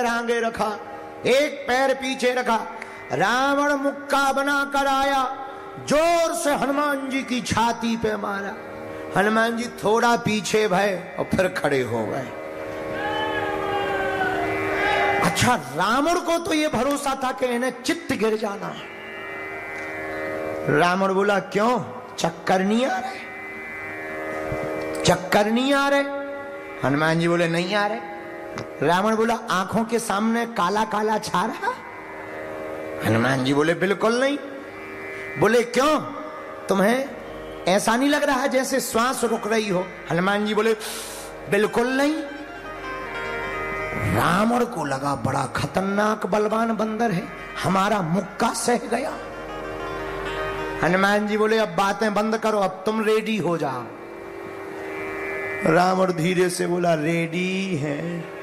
आगे रखा, एक पैर पीछे रखा। रावण मुक्का बनाकर आया, जोर से हनुमान जी की छाती पे मारा। हनुमान जी थोड़ा पीछे भय और फिर खड़े हो गए। अच्छा, रावण को तो ये भरोसा था कि इन्हें चित्त गिर जाना है। रावण बोला, क्यों चक्कर नहीं आ रहे? चक्कर नहीं आ रहे? हनुमान जी बोले, नहीं आ रहे। रावण बोला, आंखों के सामने काला काला छा रहा? हनुमान जी बोले, बिल्कुल नहीं। बोले, क्यों, तुम्हें ऐसा नहीं लग रहा जैसे श्वास रुक रही हो? हनुमान जी बोले, बिल्कुल नहीं। रावण को लगा बड़ा खतरनाक बलवान बंदर है, हमारा मुक्का सह गया। हनुमान जी बोले, अब बातें बंद करो, अब तुम रेडी हो जाओ। रावण धीरे से बोला, रेडी है।